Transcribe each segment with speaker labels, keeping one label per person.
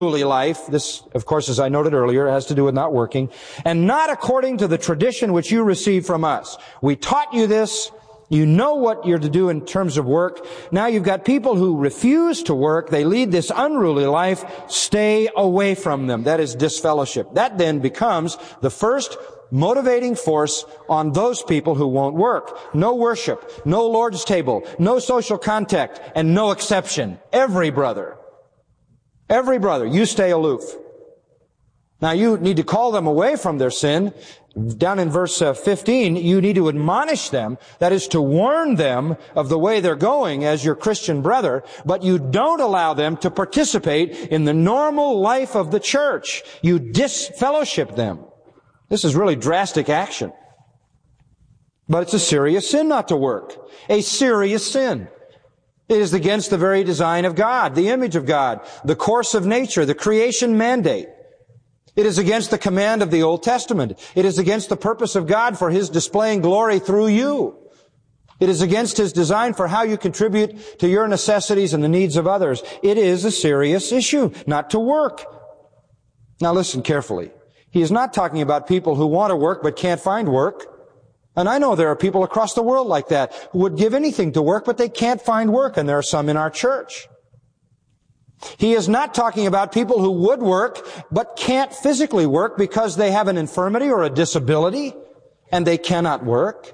Speaker 1: unruly life. This, of course, as I noted earlier, has to do with not working. And not according to the tradition which you received from us. We taught you this. You know what you're to do in terms of work. Now you've got people who refuse to work. They lead this unruly life. Stay away from them. That is disfellowship. That then becomes the first motivating force on those people who won't work. No worship, no Lord's table, no social contact, and no exception. Every brother, you stay aloof. Now you need to call them away from their sin. Down in verse 15, you need to admonish them, that is to warn them of the way they're going as your Christian brother, but you don't allow them to participate in the normal life of the church. You disfellowship them. This is really drastic action. But it's a serious sin not to work. A serious sin. It is against the very design of God, the image of God, the course of nature, the creation mandate. It is against the command of the Old Testament. It is against the purpose of God for His displaying glory through you. It is against His design for how you contribute to your necessities and the needs of others. It is a serious issue not to work. Now listen carefully. He is not talking about people who want to work but can't find work. And I know there are people across the world like that who would give anything to work, but they can't find work, and there are some in our church. He is not talking about people who would work but can't physically work because they have an infirmity or a disability and they cannot work.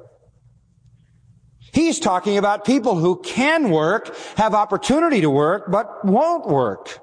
Speaker 1: He's talking about people who can work, have opportunity to work, but won't work.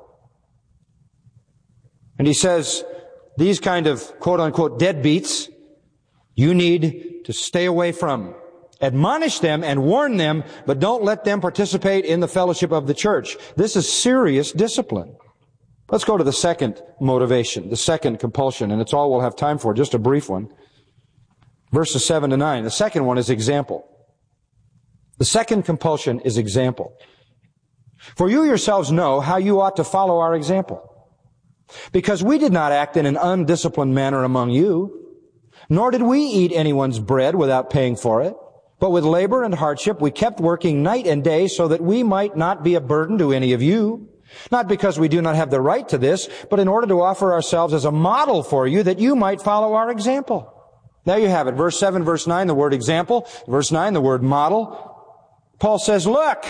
Speaker 1: And he says, these kind of quote-unquote deadbeats, you need to stay away from. Admonish them and warn them, but don't let them participate in the fellowship of the church. This is serious discipline. Let's go to the second motivation, the second compulsion, and it's all we'll have time for, just a brief one. Verses 7 to 9. The second one is example. The second compulsion is example. For you yourselves know how you ought to follow our example. Because we did not act in an undisciplined manner among you, nor did we eat anyone's bread without paying for it. But with labor and hardship, we kept working night and day so that we might not be a burden to any of you. Not because we do not have the right to this, but in order to offer ourselves as a model for you that you might follow our example. There you have it. Verse 7, verse 9, the word example. Verse 9, the word model. Paul says, look,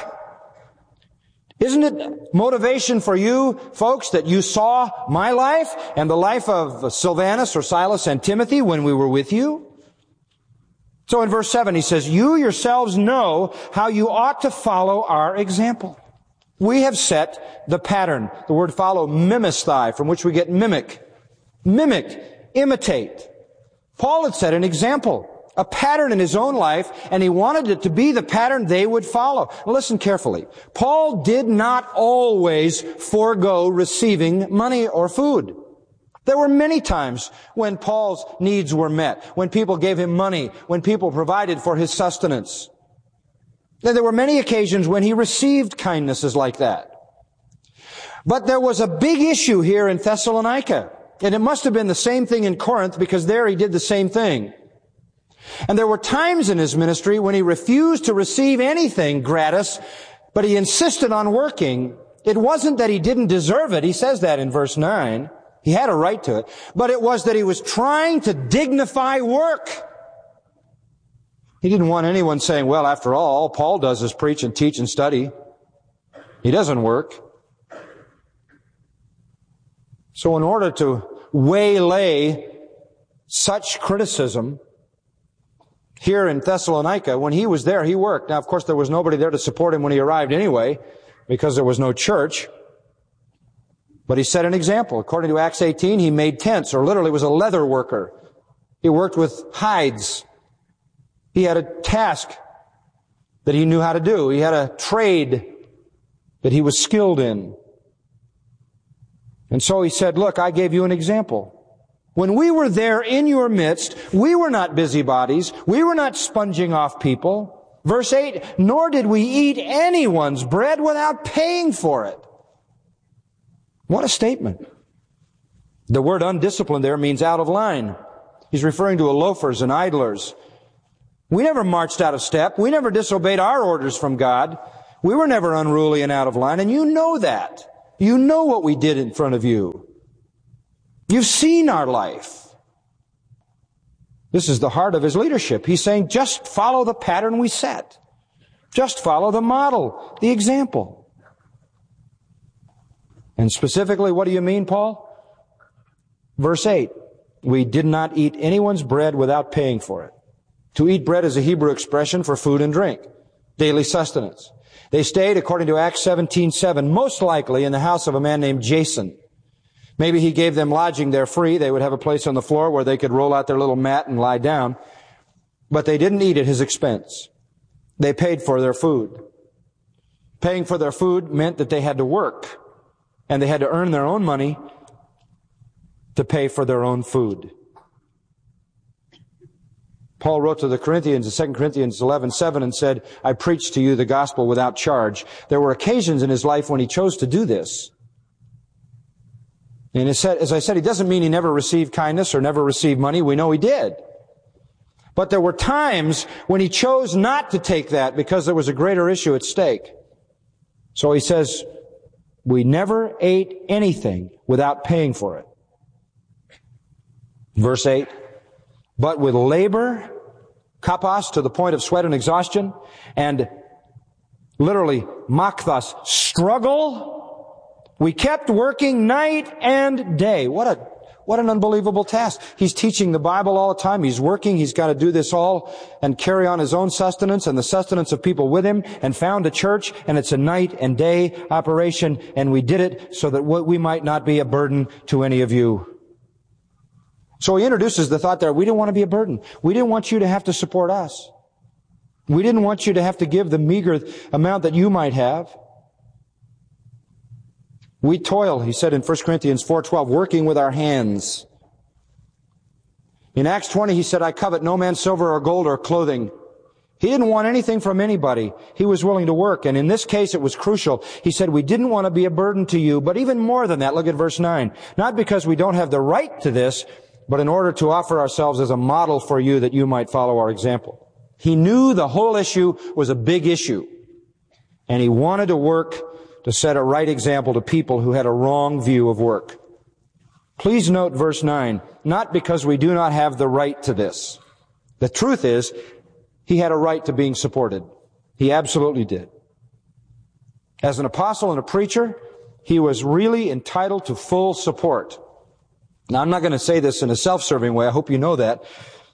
Speaker 1: isn't it motivation for you folks that you saw my life and the life of Silvanus or Silas and Timothy when we were with you? So in verse 7 he says, you yourselves know how you ought to follow our example. We have set the pattern. The word follow, mimesthai, from which we get mimic. Mimic, imitate. Paul had set an example, a pattern in his own life, and he wanted it to be the pattern they would follow. Now listen carefully. Paul did not always forego receiving money or food. There were many times when Paul's needs were met, when people gave him money, when people provided for his sustenance. There were many occasions when he received kindnesses like that. But there was a big issue here in Thessalonica, and it must have been the same thing in Corinth, because there he did the same thing. And there were times in his ministry when he refused to receive anything gratis, but he insisted on working. It wasn't that he didn't deserve it. He says that in verse 9. He had a right to it. But it was that he was trying to dignify work. He didn't want anyone saying, well, after all Paul does is preach and teach and study. He doesn't work. So in order to waylay such criticism, here in Thessalonica, when he was there, he worked. Now, of course, there was nobody there to support him when he arrived anyway, because there was no church. But he set an example. According to Acts 18, he made tents, or literally was a leather worker. He worked with hides. He had a task that he knew how to do. He had a trade that he was skilled in. And so he said, look, I gave you an example. When we were there in your midst, we were not busybodies. We were not sponging off people. Verse 8, nor did we eat anyone's bread without paying for it. What a statement. The word undisciplined there means out of line. He's referring to loafers and idlers. We never marched out of step. We never disobeyed our orders from God. We were never unruly and out of line, and you know that. You know what we did in front of you. You've seen our life. This is the heart of his leadership. He's saying, just follow the pattern we set. Just follow the model, the example. And specifically, what do you mean, Paul? Verse 8, we did not eat anyone's bread without paying for it. To eat bread is a Hebrew expression for food and drink, daily sustenance. They stayed, according to Acts 17:7, most likely in the house of a man named Jason. Maybe he gave them lodging there free. They would have a place on the floor where they could roll out their little mat and lie down. But they didn't eat at his expense. They paid for their food. Paying for their food meant that they had to work, and they had to earn their own money to pay for their own food. Paul wrote to the Corinthians in 2 Corinthians 11:7 and said, I preached to you the gospel without charge. There were occasions in his life when he chose to do this. And as I said, it doesn't mean he never received kindness or never received money. We know he did. But there were times when he chose not to take that because there was a greater issue at stake. So he says, we never ate anything without paying for it. Verse 8, but with labor, kapos, to the point of sweat and exhaustion, and literally makthos, struggle, we kept working night and day. What an unbelievable task. He's teaching the Bible all the time. He's working. He's got to do this all and carry on his own sustenance and the sustenance of people with him and found a church, and it's a night and day operation, and we did it so that we might not be a burden to any of you. So he introduces the thought there, we didn't want to be a burden. We didn't want you to have to support us. We didn't want you to have to give the meager amount that you might have. We toil, he said in 1 Corinthians 4:12, working with our hands. In Acts 20, he said, I covet no man's silver or gold or clothing. He didn't want anything from anybody. He was willing to work. And in this case, it was crucial. He said, we didn't want to be a burden to you. But even more than that, look at verse 9. Not because we don't have the right to this, but in order to offer ourselves as a model for you that you might follow our example. He knew the whole issue was a big issue. And he wanted to work to set a right example to people who had a wrong view of work. Please note verse 9, not because we do not have the right to this. The truth is, he had a right to being supported. He absolutely did. As an apostle and a preacher, he was really entitled to full support. Now, I'm not going to say this in a self-serving way. I hope you know that.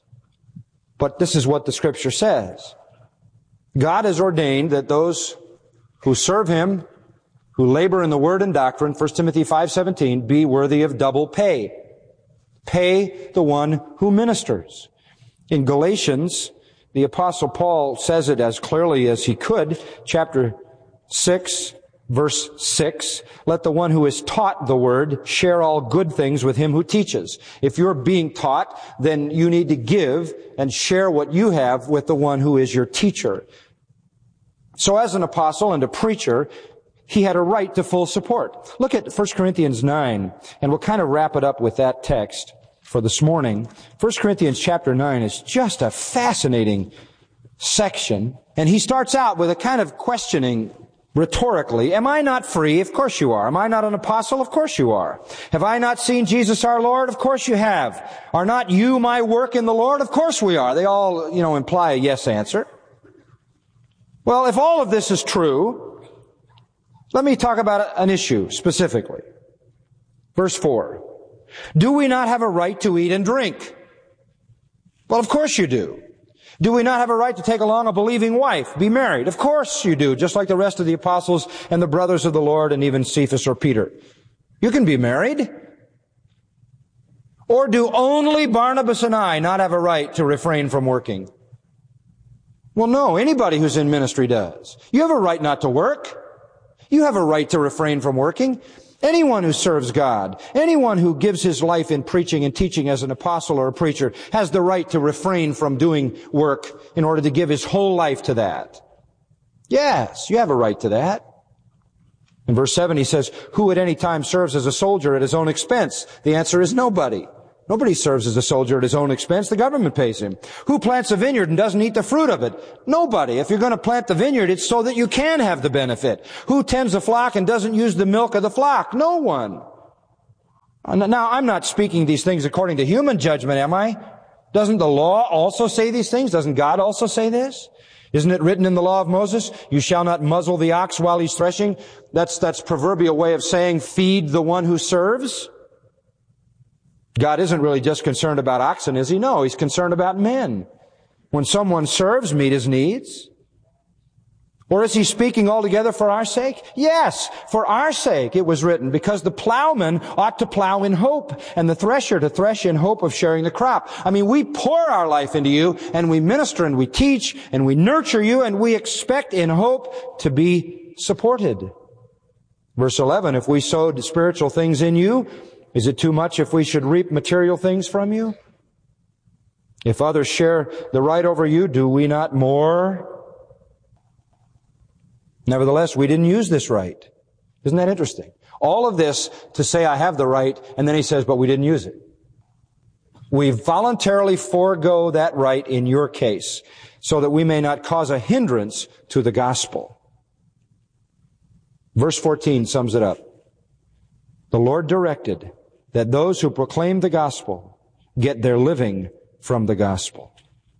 Speaker 1: But this is what the Scripture says. God has ordained that those who serve him, who labor in the word and doctrine, 1 Timothy 5:17, be worthy of double pay. Pay the one who ministers. In Galatians, the Apostle Paul says it as clearly as he could, chapter 6, verse 6, let the one who is taught the word share all good things with him who teaches. If you're being taught, then you need to give and share what you have with the one who is your teacher. So as an apostle and a preacher, he had a right to full support. Look at 1 Corinthians 9, and we'll kind of wrap it up with that text for this morning. 1 Corinthians chapter 9 is just a fascinating section, and he starts out with a kind of questioning rhetorically. Am I not free? Of course you are. Am I not an apostle? Of course you are. Have I not seen Jesus our Lord? Of course you have. Are not you my work in the Lord? Of course we are. They all, imply a yes answer. Well, if all of this is true, let me talk about an issue specifically. Verse 4. Do we not have a right to eat and drink? Well, of course you do. Do we not have a right to take along a believing wife, be married? Of course you do, just like the rest of the apostles and the brothers of the Lord and even Cephas or Peter. You can be married. Or do only Barnabas and I not have a right to refrain from working? Well, no, anybody who's in ministry does. You have a right not to work. You have a right to refrain from working. Anyone who serves God, anyone who gives his life in preaching and teaching as an apostle or a preacher has the right to refrain from doing work in order to give his whole life to that. Yes, you have a right to that. In verse 7 he says, who at any time serves as a soldier at his own expense? The answer is nobody. Nobody serves as a soldier at his own expense. The government pays him. Who plants a vineyard and doesn't eat the fruit of it? Nobody. If you're going to plant the vineyard, it's so that you can have the benefit. Who tends the flock and doesn't use the milk of the flock? No one. Now, I'm not speaking these things according to human judgment, am I? Doesn't the law also say these things? Doesn't God also say this? Isn't it written in the law of Moses, you shall not muzzle the ox while he's threshing? That's proverbial way of saying feed the one who serves. God isn't really just concerned about oxen, is he? No, he's concerned about men. When someone serves, meet his needs. Or is he speaking altogether for our sake? Yes, for our sake it was written, because the plowman ought to plow in hope, and the thresher to thresh in hope of sharing the crop. I mean, we pour our life into you, and we minister, and we teach, and we nurture you, and we expect in hope to be supported. Verse 11, if we sowed spiritual things in you, is it too much if we should reap material things from you? If others share the right over you, do we not more? Nevertheless, we didn't use this right. Isn't that interesting? All of this to say I have the right, and then he says, but we didn't use it. We voluntarily forego that right in your case, so that we may not cause a hindrance to the gospel. Verse 14 sums it up. The Lord directed that those who proclaim the gospel get their living from the gospel.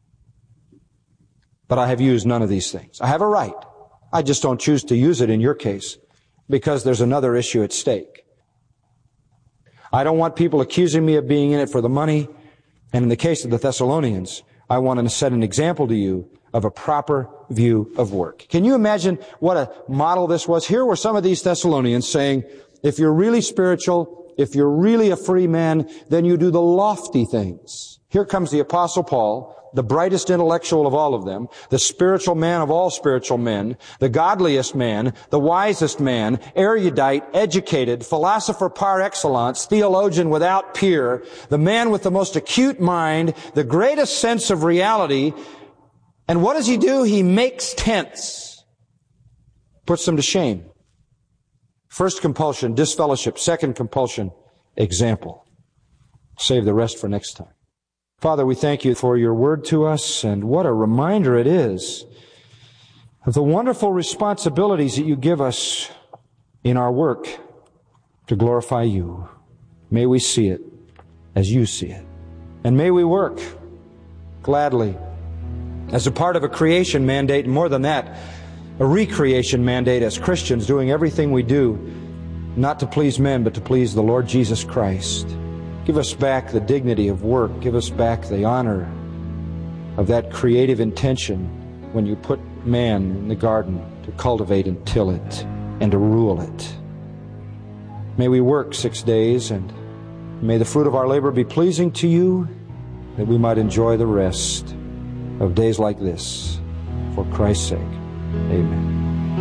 Speaker 1: But I have used none of these things. I have a right. I just don't choose to use it in your case because there's another issue at stake. I don't want people accusing me of being in it for the money. And in the case of the Thessalonians, I want to set an example to you of a proper view of work. Can you imagine what a model this was? Here were some of these Thessalonians saying, if you're really spiritual, if you're really a free man, then you do the lofty things. Here comes the Apostle Paul, the brightest intellectual of all of them, the spiritual man of all spiritual men, the godliest man, the wisest man, erudite, educated, philosopher par excellence, theologian without peer, the man with the most acute mind, the greatest sense of reality. And what does he do? He makes tents, puts them to shame. First compulsion, disfellowship. Second compulsion, example. Save the rest for next time. Father, we thank you for your word to us, and what a reminder it is of the wonderful responsibilities that you give us in our work to glorify you. May we see it as you see it. And may we work gladly as a part of a creation mandate, and more than that, a recreation mandate as Christians, doing everything we do, not to please men, but to please the Lord Jesus Christ. Give us back the dignity of work. Give us back the honor of that creative intention when you put man in the garden to cultivate and till it and to rule it. May we work 6 days, and may the fruit of our labor be pleasing to you, that we might enjoy the rest of days like this. For Christ's sake, amen.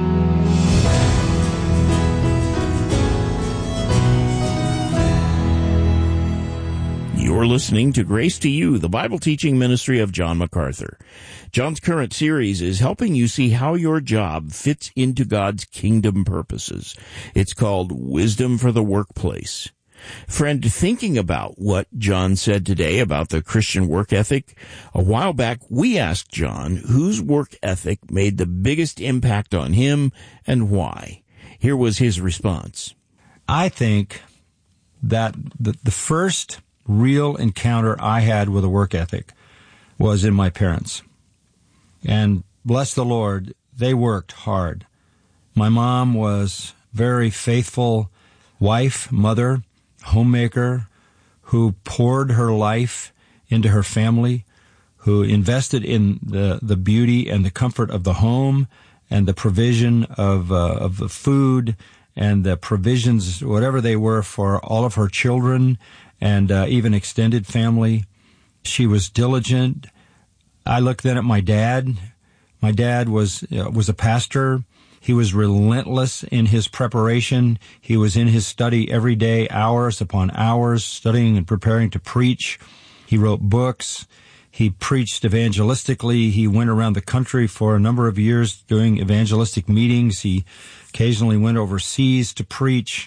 Speaker 2: You're listening to Grace to You, the Bible teaching ministry of John MacArthur. John's current series is helping you see how your job fits into God's kingdom purposes. It's called Wisdom for the Workplace. Friend, thinking about what John said today about the Christian work ethic, a while back we asked John whose work ethic made the biggest impact on him and why. Here was his response.
Speaker 3: I think that the first real encounter I had with a work ethic was in my parents. And bless the Lord, they worked hard. My mom was very faithful wife, mother, homemaker, who poured her life into her family, who invested in the beauty and the comfort of the home and the provision of the food and the provisions, whatever they were, for all of her children and even extended family. She was diligent. I looked then at my dad. My dad was a pastor. He was relentless in his preparation. He was in his study every day, hours upon hours, studying and preparing to preach. He wrote books. He preached evangelistically. He went around the country for a number of years doing evangelistic meetings. He occasionally went overseas to preach.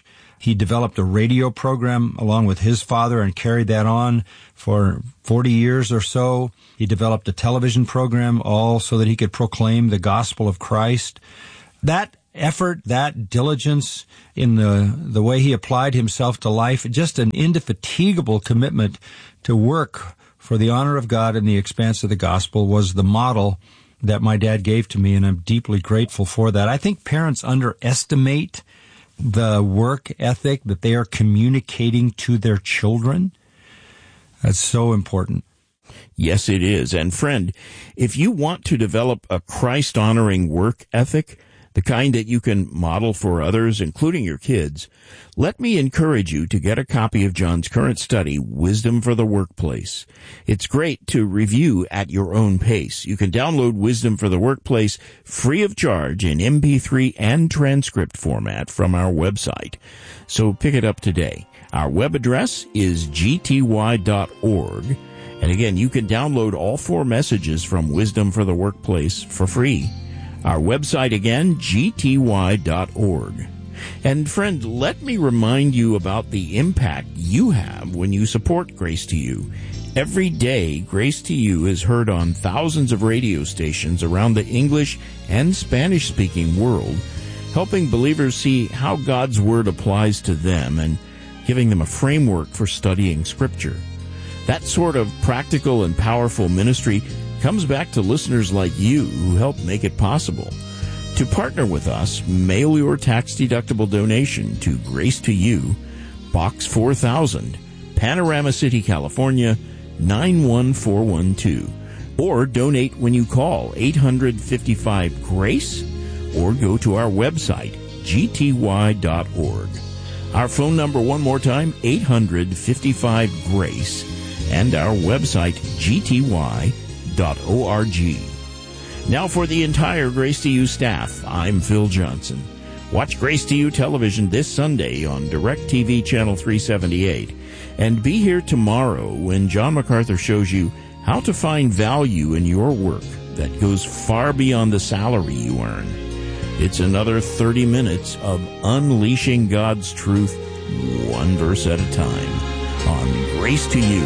Speaker 3: He developed a radio program along with his father and carried that on for 40 years or so. He developed a television program all so that he could proclaim the gospel of Christ. That effort, that diligence in the way he applied himself to life, just an indefatigable commitment to work for the honor of God and the expanse of the gospel was the model that my dad gave to me, and I'm deeply grateful for that. I think parents underestimate the work ethic that they are communicating to their children. That's so important.
Speaker 2: Yes, it is. And friend, if you want to develop a Christ-honoring work ethic, the kind that you can model for others, including your kids, let me encourage you to get a copy of John's current study, Wisdom for the Workplace. It's great to review at your own pace. You can download Wisdom for the Workplace free of charge in MP3 and transcript format from our website. So pick it up today. Our web address is gty.org. And again, you can download all 4 messages from Wisdom for the Workplace for free. Our website again, gty.org. And friend, let me remind you about the impact you have when you support Grace to You. Every day, Grace to You is heard on thousands of radio stations around the English and Spanish-speaking world, helping believers see how God's Word applies to them and giving them a framework for studying Scripture. That sort of practical and powerful ministry comes back to listeners like you who help make it possible. To partner with us, mail your tax-deductible donation to Grace to You, Box 4000, Panorama City, California, 91412. Or donate when you call 855-GRACE or go to our website, gty.org. Our phone number one more time, 855-GRACE, and our website, gty.org. Now for the entire Grace to You staff, I'm Phil Johnson. Watch Grace to You television this Sunday on DirecTV Channel 378. And be here tomorrow when John MacArthur shows you how to find value in your work that goes far beyond the salary you earn. It's another 30 minutes of unleashing God's truth, one verse at a time, on Grace to You.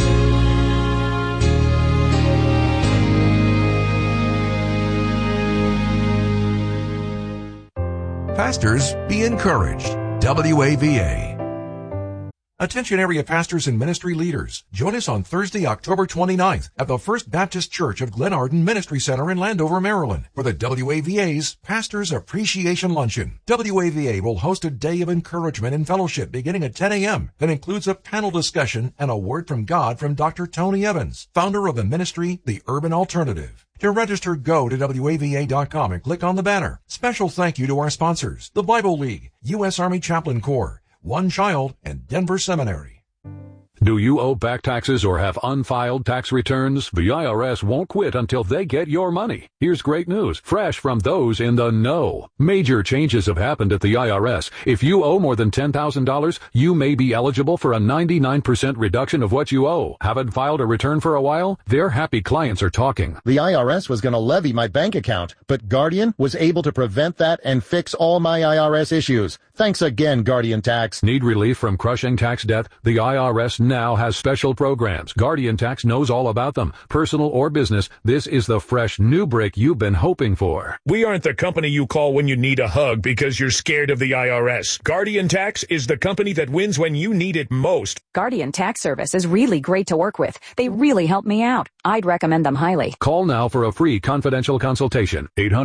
Speaker 4: Pastors, be encouraged. WAVA. Attention area pastors and ministry leaders. Join us on Thursday, October 29th at the First Baptist Church of Glen Arden Ministry Center in Landover, Maryland for the WAVA's Pastors Appreciation Luncheon. WAVA will host a day of encouragement and fellowship beginning at 10 a.m. that includes a panel discussion and a word from God from Dr. Tony Evans, founder of the ministry, The Urban Alternative. To register, go to WAVA.com and click on the banner. Special thank you to our sponsors, the Bible League, U.S. Army Chaplain Corps, One Child, and Denver Seminary.
Speaker 5: Do you owe back taxes or have unfiled tax returns? The IRS won't quit until they get your money. Here's great news, fresh from those in the know. Major changes have happened at the IRS. If you owe more than $10,000, you may be eligible for a 99% reduction of what you owe. Haven't filed a return for a while? Their happy clients are talking.
Speaker 6: The IRS was going to levy my bank account, but Guardian was able to prevent that and fix all my IRS issues. Thanks again, Guardian Tax.
Speaker 5: Need relief from crushing tax debt? The IRS now has special programs. Guardian Tax knows all about them. Personal or business, this is the fresh new break you've been hoping for.
Speaker 7: We aren't the company you call when you need a hug because you're scared of the IRS. Guardian Tax is the company that wins when you need it most.
Speaker 8: Guardian Tax Service is really great to work with. They really help me out. I'd recommend them highly.
Speaker 5: Call now for a free confidential consultation.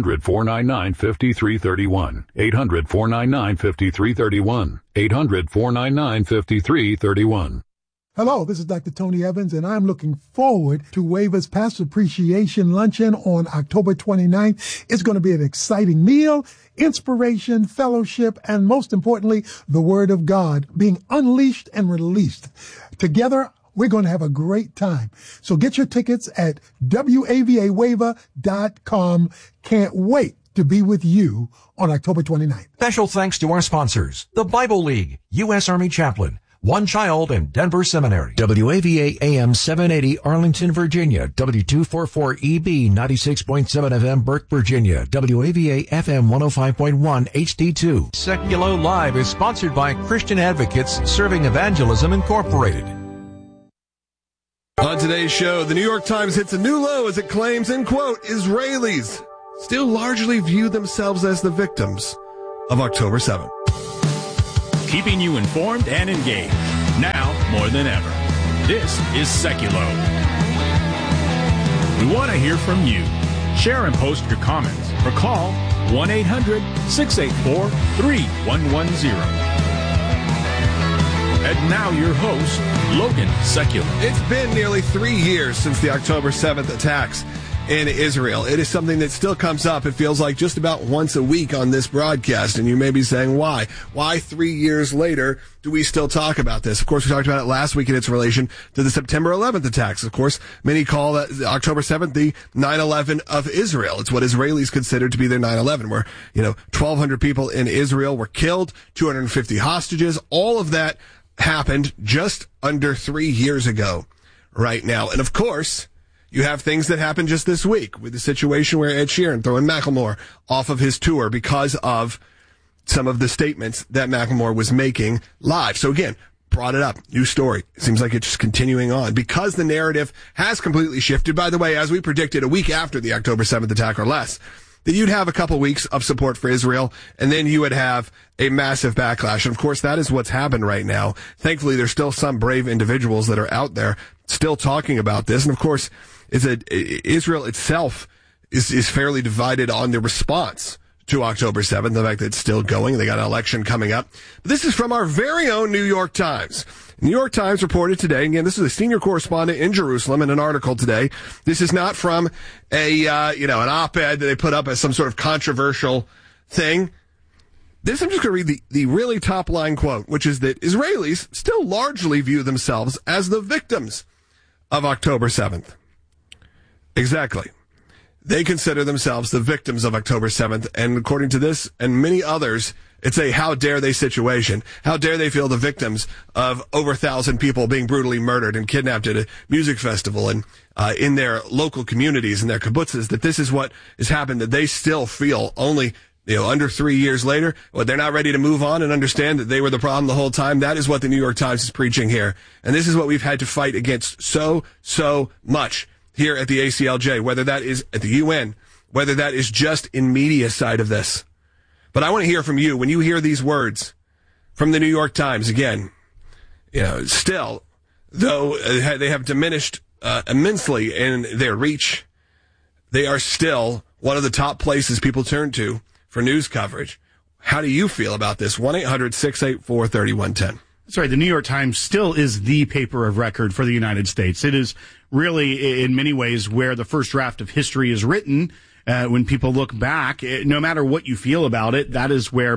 Speaker 5: 800-499-5331. 800-499-5331. 800-499-5331.
Speaker 9: Hello, this is Dr. Tony Evans, and I'm looking forward to WAVA's Pastor Appreciation Luncheon on October 29th. It's going to be an exciting meal, inspiration, fellowship, and most importantly, the Word of God being unleashed and released. Together, we're going to have a great time. So get your tickets at WAVAWAVA.com. Can't wait to be with you on October 29th.
Speaker 4: Special thanks to our sponsors, the Bible League, U.S. Army Chaplain, One child in Denver Seminary.
Speaker 10: WAVA AM 780 Arlington, Virginia. W244EB 96.7 FM Burke, Virginia. WAVA FM 105.1 HD2.
Speaker 4: Secular Live is sponsored by Christian Advocates Serving Evangelism Incorporated.
Speaker 11: On today's show, the New York Times hits a new low as it claims, and quote, Israelis still largely view themselves as the victims of October 7th.
Speaker 2: Keeping you informed and engaged, now more than ever. This is Seculo. We want to hear from you. Share and post your comments or call 1-800-684-3110. And now your host, Logan Secular.
Speaker 11: It's been nearly 3 years since the October 7th attacks in Israel. It is something that still comes up, it feels like, just about once a week on this broadcast. And you may be saying, why? Why 3 years later do we still talk about this? Of course, we talked about it last week in its relation to the September 11th attacks. Of course, many call that October 7th the 9/11 of Israel. It's what Israelis consider to be their 9/11, where, 1,200 people in Israel were killed, 250 hostages. All of that happened just under 3 years ago right now. And of course, you have things that happened just this week with the situation where Ed Sheeran throwing Macklemore off of his tour because of some of the statements that Macklemore was making live. So again, brought it up. New story. It seems like it's just continuing on because the narrative has completely shifted. By the way, as we predicted a week after the October 7th attack or less, that you'd have a couple weeks of support for Israel, and then you would have a massive backlash. And of course, that is what's happened right now. Thankfully, there's still some brave individuals that are out there still talking about this. And of course, Israel itself is fairly divided on the response to October 7th, the fact that it's still going. They got an election coming up. But this is from our very own New York Times. New York Times reported today, again, this is a senior correspondent in Jerusalem in an article today. This is not from an op-ed that they put up as some sort of controversial thing. I'm just going to read the really top line quote, which is that Israelis still largely view themselves as the victims of October 7th. Exactly. They consider themselves the victims of October 7th, and according to this and many others, it's a how dare they situation. How dare they feel the victims of over 1,000 people being brutally murdered and kidnapped at a music festival and in their local communities and their kibbutzes, that this is what has happened, that they still feel only under 3 years later, they're not ready to move on and understand that they were the problem the whole time. That is what the New York Times is preaching here. And this is what we've had to fight against so much here at the ACLJ, whether that is at the UN, whether that is just in media side of this. But I want to hear from you when you hear these words from the New York Times. Again, still, though they have diminished immensely in their reach, they are still one of the top places people turn to for news coverage. How do you feel about this? 1-800-684-3110.
Speaker 12: That's right. The New York Times still is the paper of record for the United States. It is really, in many ways, where the first draft of history is written. When people look back, no matter what you feel about it, that is where,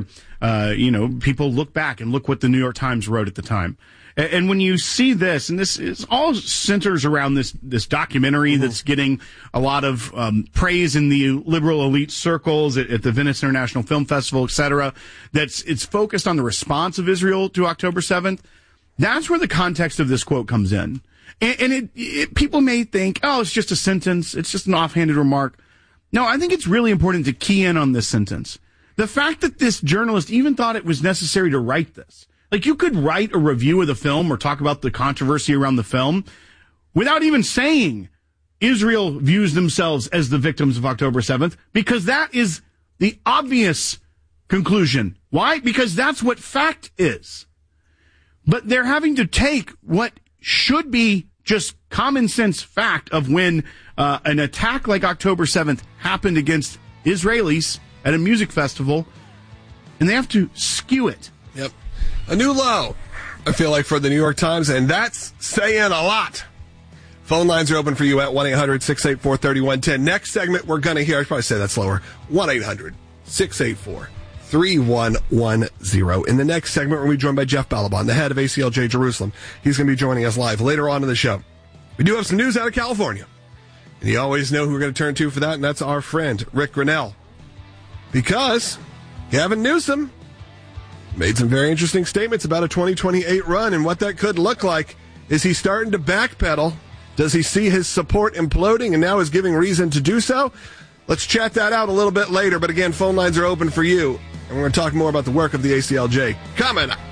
Speaker 12: people look back and look what the New York Times wrote at the time. And when you see this, and this is all centers around this documentary that's getting a lot of praise in the liberal elite circles at the Venice International Film Festival, et cetera, it's focused on the response of Israel to October 7th. That's where the context of this quote comes in. And people may think, it's just a sentence. It's just an offhanded remark. No, I think it's really important to key in on this sentence. The fact that this journalist even thought it was necessary to write this. Like, you could write a review of the film or talk about the controversy around the film without even saying Israel views themselves as the victims of October 7th, because that is the obvious conclusion. Why? Because that's what fact is. But they're having to take what should be just common sense fact of when an attack like October 7th happened against Israelis at a music festival, and they have to skew it.
Speaker 11: Yep. A new low, I feel like, for the New York Times, and that's saying a lot. Phone lines are open for you at 1-800-684-3110. Next segment, we're going to hear, I should probably say that slower, 1-800-684-3110. In the next segment, we're going to be joined by Jeff Balaban, the head of ACLJ Jerusalem. He's going to be joining us live later on in the show. We do have some news out of California. And you always know who we're going to turn to for that, and that's our friend, Rick Grinnell. Because Gavin Newsom made some very interesting statements about a 2028 run and what that could look like. Is he starting to backpedal? Does he see his support imploding and now is giving reason to do so? Let's chat that out a little bit later. But again, phone lines are open for you. And we're going to talk more about the work of the ACLJ coming up.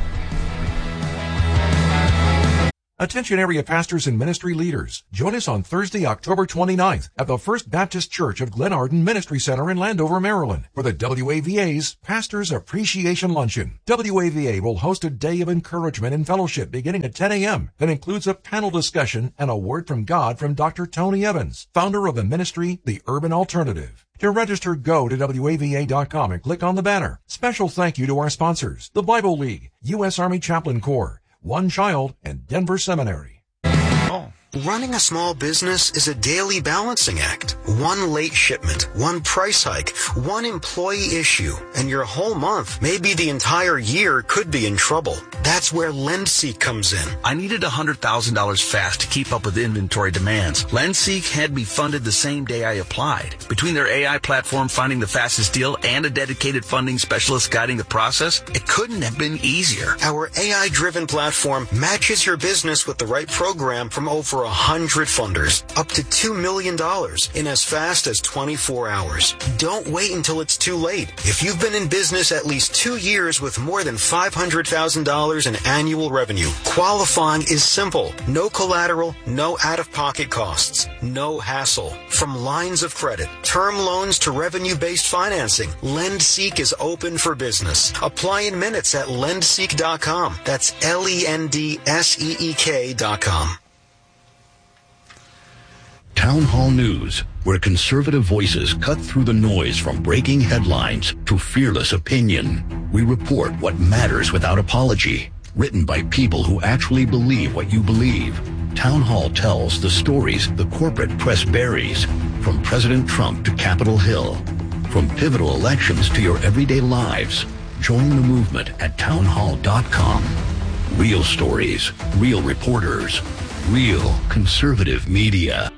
Speaker 4: Attention area pastors and ministry leaders. Join us on Thursday, October 29th at the First Baptist Church of Glenarden Ministry Center in Landover, Maryland for the WAVA's Pastors Appreciation Luncheon. WAVA will host a day of encouragement and fellowship beginning at 10 a.m. that includes a panel discussion and a word from God from Dr. Tony Evans, founder of the ministry, The Urban Alternative. To register, go to WAVA.com and click on the banner. Special thank you to our sponsors, the Bible League, U.S. Army Chaplain Corps, One Child, and Denver Seminary.
Speaker 13: Running a small business is a daily balancing act. One late shipment, one price hike, one employee issue, and your whole month, maybe the entire year, could be in trouble. That's where LendSeek comes in.
Speaker 14: I needed $100,000 fast to keep up with inventory demands. LendSeek had me funded the same day I applied. Between their AI platform finding the fastest deal and a dedicated funding specialist guiding the process, it couldn't have been easier.
Speaker 13: Our AI-driven platform matches your business with the right program from over 100 funders, up to $2 million in as fast as 24 hours. Don't wait until it's too late. If you've been in business at least 2 years with more than $500,000 in annual revenue, qualifying is simple. No collateral, no out-of-pocket costs, no hassle. From lines of credit, term loans to revenue-based financing, LendSeek is open for business. Apply in minutes at lendseek.com. That's LENDSEEK.com.
Speaker 15: Town Hall News, where conservative voices cut through the noise from breaking headlines to fearless opinion. We report what matters without apology. Written by people who actually believe what you believe. Town Hall tells the stories the corporate press buries, from President Trump to Capitol Hill. From pivotal elections to your everyday lives. Join the movement at townhall.com. Real stories, real reporters, real conservative media.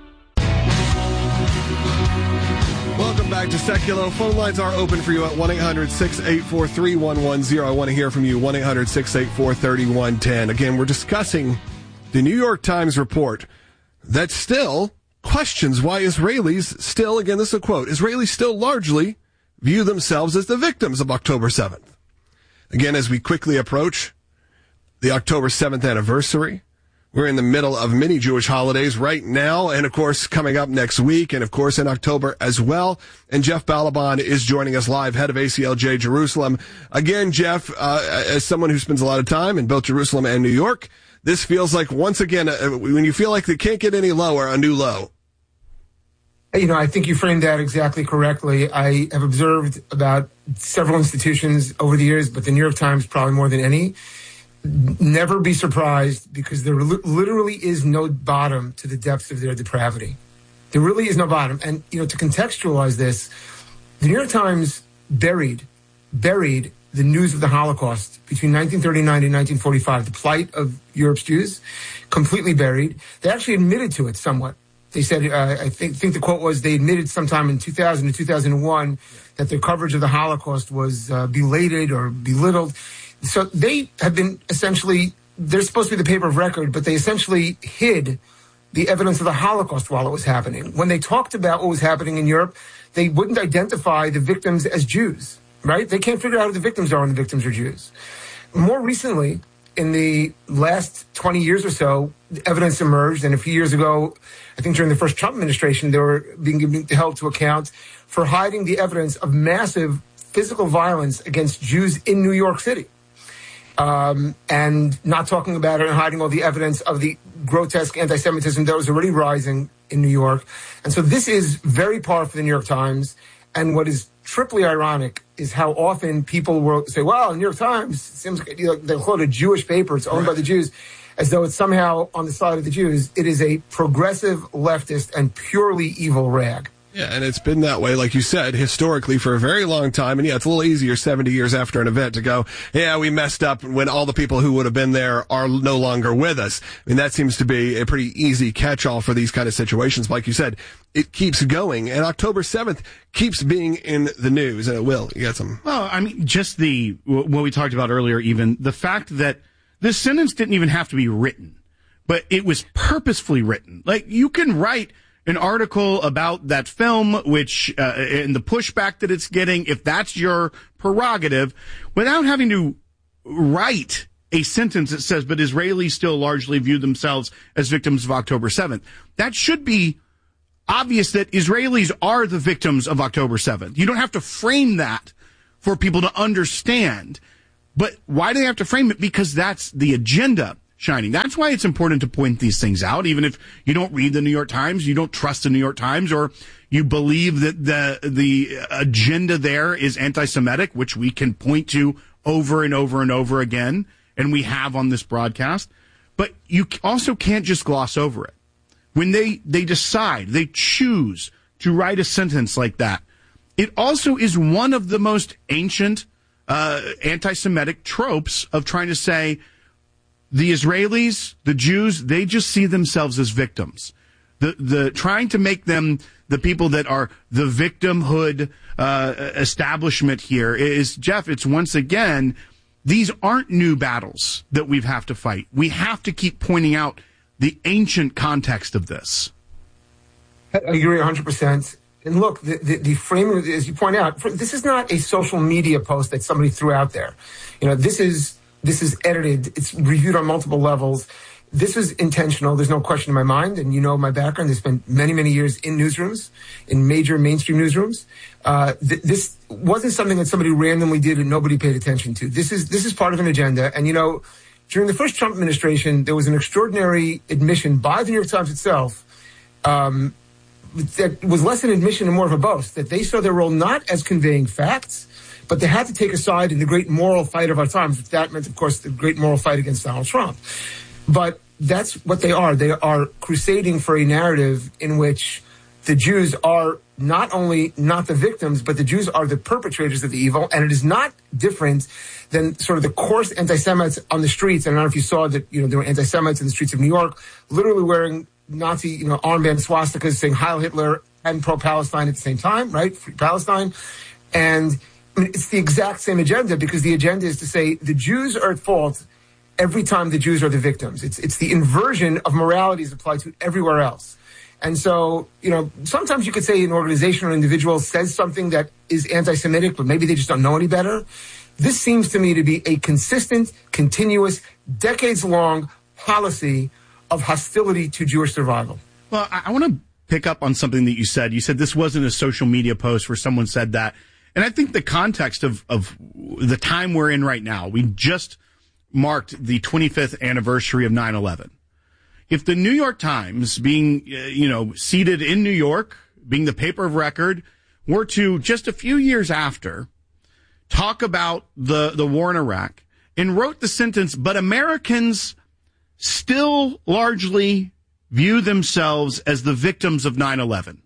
Speaker 11: Welcome back to Seculo. Phone lines are open for you at 1-800-684-3110. I want to hear from you, 1-800-684-3110. Again, we're discussing the New York Times report that still questions why Israelis still, again, this is a quote, Israelis still largely view themselves as the victims of October 7th. Again, as we quickly approach the October 7th anniversary, we're in the middle of many Jewish holidays right now, and of course, coming up next week, and of course, in October as well. And Jeff Balaban is joining us live, head of ACLJ Jerusalem. Again, Jeff, as someone who spends a lot of time in both Jerusalem and New York, this feels like, once again, when you feel like they can't get any lower, a new low.
Speaker 16: You know, I think you framed that exactly correctly. I have observed about several institutions over the years, but the New York Times probably more than any. Never be surprised, because there literally is no bottom to the depths of their depravity. There really is no bottom. And, you know, to contextualize this, the New York Times buried the news of the Holocaust between 1939 and 1945, the plight of Europe's Jews, completely buried. They actually admitted to it somewhat. They said, I think the quote was, they admitted sometime in 2000 to 2001 that their coverage of the Holocaust was belated or belittled. So they have been essentially, they're supposed to be the paper of record, but they essentially hid the evidence of the Holocaust while it was happening. When they talked about what was happening in Europe, they wouldn't identify the victims as Jews, right? They can't figure out who the victims are when the victims are Jews. More recently, in the last 20 years or so, evidence emerged, and a few years ago, I think during the first Trump administration, they were being held to account for hiding the evidence of massive physical violence against Jews in New York City. And not talking about it and hiding all the evidence of the grotesque anti-Semitism that was already rising in New York. And so this is very par for the New York Times. And what is triply ironic is how often people will say, well, the New York Times seems like, you know, they'll call it a Jewish paper. It's owned by the Jews, as though it's somehow on the side of the Jews. It is a progressive, leftist, and purely evil rag.
Speaker 11: Yeah, and it's been that way, like you said, historically for a very long time. And yeah, it's a little easier 70 years after an event to go, yeah, we messed up when all the people who would have been there are no longer with us. I mean, that seems to be a pretty easy catch-all for these kind of situations. Like you said, it keeps going, and October 7th keeps being in the news, and it will. You got some.
Speaker 12: Well, I mean, just what we talked about earlier, even the fact that this sentence didn't even have to be written, but it was purposefully written. Like, you can write an article about that film, which, and the pushback that it's getting, if that's your prerogative, without having to write a sentence that says, but Israelis still largely view themselves as victims of October 7th. That should be obvious that Israelis are the victims of October 7th. You don't have to frame that for people to understand. But why do they have to frame it? Because that's the agenda shining. That's why it's important to point these things out, even if you don't read the New York Times, you don't trust the New York Times, or you believe that the agenda there is anti-Semitic, which we can point to over and over and over again, and we have on this broadcast. But you also can't just gloss over it. When they decide, they choose to write a sentence like that, it also is one of the most ancient anti-Semitic tropes of trying to say, the Israelis, the Jews, they just see themselves as victims. The trying to make them the people that are the victimhood establishment here is, Jeff, it's once again, these aren't new battles that we have to fight. We have to keep pointing out the ancient context of this.
Speaker 16: I agree 100%. And look, the framing, as you point out, this is not a social media post that somebody threw out there. You know, this is edited. It's reviewed on multiple levels. This is intentional. There's no question in my mind. And you know my background. I spent many, many years in newsrooms, in major mainstream newsrooms. This wasn't something that somebody randomly did and nobody paid attention to. This is part of an agenda. And, you know, during the first Trump administration, there was an extraordinary admission by the New York Times itself that was less an admission and more of a boast, that they saw their role not as conveying facts, but they had to take a side in the great moral fight of our times. That meant, of course, the great moral fight against Donald Trump. But that's what they are. They are crusading for a narrative in which the Jews are not only not the victims, but the Jews are the perpetrators of the evil. And it is not different than sort of the coarse anti-Semites on the streets. And I don't know if you saw that, you know, there were anti-Semites in the streets of New York, literally wearing Nazi, you know, armband swastikas saying Heil Hitler and pro-Palestine at the same time, right? Free Palestine. And I mean, it's the exact same agenda, because the agenda is to say the Jews are at fault every time the Jews are the victims. It's the inversion of morality is applied to everywhere else. And so, you know, sometimes you could say an organization or individual says something that is anti-Semitic, but maybe they just don't know any better. This seems to me to be a consistent, continuous, decades-long policy of hostility to Jewish survival.
Speaker 12: Well, I want to pick up on something that you said. You said this wasn't a social media post where someone said that. And I think the context of the time we're in right now, we just marked the 25th anniversary of 9/11. If the New York Times, being, seated in New York, being the paper of record, were to just a few years after talk about the war in Iraq and wrote the sentence, but Americans still largely view themselves as the victims of 9/11,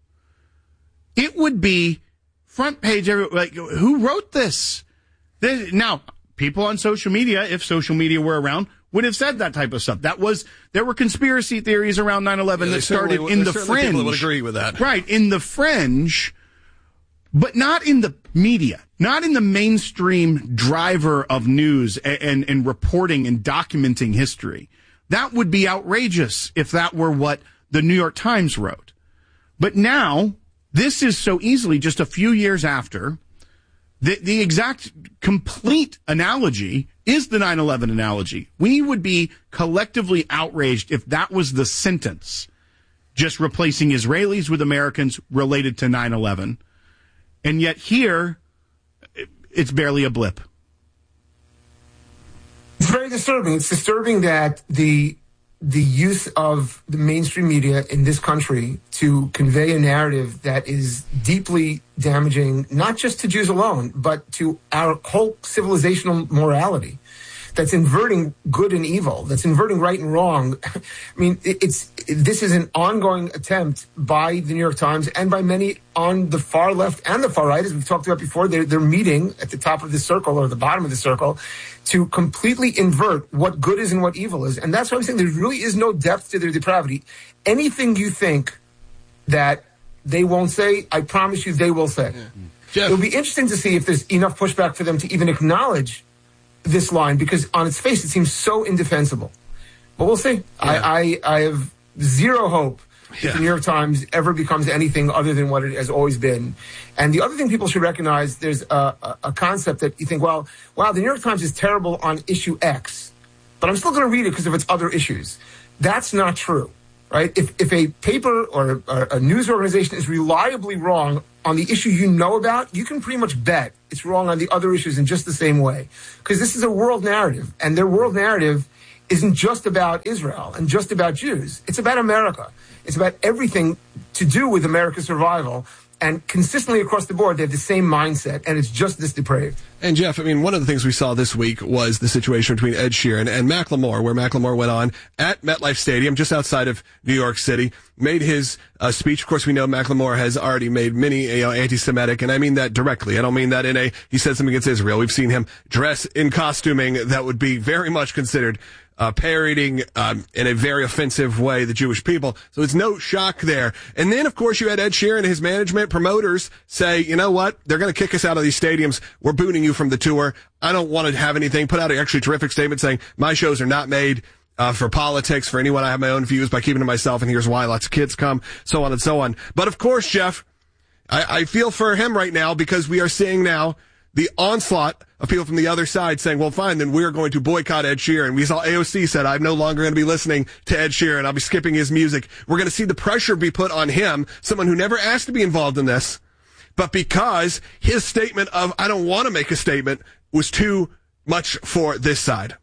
Speaker 12: it would be front page, like, who wrote this? Now, people on social media, if social media were around, would have said that type of stuff. There were conspiracy theories around 9/11 that started in the fringe.
Speaker 11: People would agree with that.
Speaker 12: Right, in the fringe, but not in the media, not in the mainstream driver of news and reporting and documenting history. That would be outrageous if that were what the New York Times wrote. But now, this is so easily just a few years after. The exact complete analogy is the 9/11 analogy. We would be collectively outraged if that was the sentence, just replacing Israelis with Americans related to 9/11. And yet here, it's barely a blip.
Speaker 16: It's very disturbing. It's disturbing that the use of the mainstream media in this country to convey a narrative that is deeply damaging, not just to Jews alone, but to our whole civilizational morality. that's inverting good and evil, that's inverting right and wrong. I mean, this is an ongoing attempt by the New York Times and by many on the far left and the far right, as we've talked about before. They're meeting at the top of the circle or the bottom of the circle to completely invert what good is and what evil is. And that's why I'm saying there really is no depth to their depravity. Anything you think that they won't say, I promise you they will say. Yeah. It'll be interesting to see if there's enough pushback for them to even acknowledge this line, because on its face it seems so indefensible. But we'll see. Yeah. I have zero hope that the New York Times ever becomes anything other than what it has always been. And the other thing people should recognize, there's a concept that you think, well, wow, the New York Times is terrible on issue X, but I'm still going to read it because of its other issues. That's not true, right? If a paper or a news organization is reliably wrong on the issue you know about, you can pretty much bet it's wrong on the other issues in just the same way. Because this is a world narrative, and their world narrative isn't just about Israel and just about Jews. It's about America. It's about everything to do with America's survival. And consistently across the board, they have the same mindset, and it's just this depraved.
Speaker 11: And Jeff, I mean, one of the things we saw this week was the situation between Ed Sheeran and Macklemore, where Macklemore went on at MetLife Stadium, just outside of New York City, made his speech. Of course, we know Macklemore has already made many anti-Semitic, and I mean that directly. I don't mean that he said something against Israel. We've seen him dress in costuming that would be very much considered parodying in a very offensive way the Jewish people. So it's no shock there. And then, of course, you had Ed Sheeran and his management promoters say, you know what? They're going to kick us out of these stadiums. We're booting you from the tour. I don't want to have anything. Put out an actually terrific statement saying my shows are not made for politics, for anyone. I have my own views by keeping to myself, and here's why. Lots of kids come, so on and so on. But, of course, Jeff, I feel for him right now, because we are seeing now the onslaught of people from the other side saying, well, fine, then we're going to boycott Ed Sheeran. We saw AOC said, I'm no longer going to be listening to Ed Sheeran. I'll be skipping his music. We're going to see the pressure be put on him, someone who never asked to be involved in this, but because his statement of, I don't want to make a statement, was too much for this side.